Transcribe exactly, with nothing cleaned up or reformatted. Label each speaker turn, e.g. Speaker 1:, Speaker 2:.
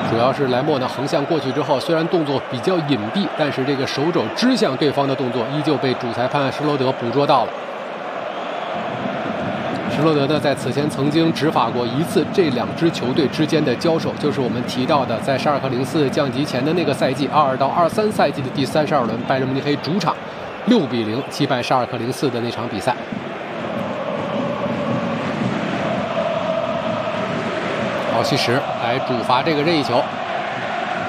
Speaker 1: 主要是莱莫呢横向过去之后，虽然动作比较隐蔽，但是这个手肘支向对方的动作依旧被主裁判施罗德捕捉到了。施罗德呢在此前曾经执法过一次这两支球队之间的交手，就是我们提到的在沙尔克零四降级前的那个赛季，二二到二三赛季的第三十二轮，拜仁慕尼黑主场六比零击败沙尔克零四的那场比赛。奥西什来主罚这个任意球。